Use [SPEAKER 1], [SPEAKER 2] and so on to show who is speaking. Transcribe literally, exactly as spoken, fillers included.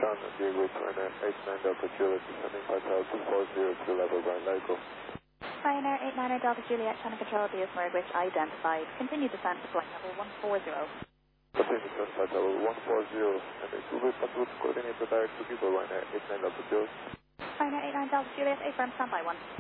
[SPEAKER 1] ground on Diego Ryanair eight nine Delta Juliet, descending flight level two four zero to level ground Lego.
[SPEAKER 2] Ryanair eight nine Delta Juliet, trying to control the Merguich identified. Continue descent to flight level one four zero.
[SPEAKER 1] Continue descent flight level one four zero, and it will be possible to coordinate the direct to Vigo Ryanair eight nine Delta Juliet.
[SPEAKER 2] Ryanair eight nine Delta Juliet, A firm, standby one.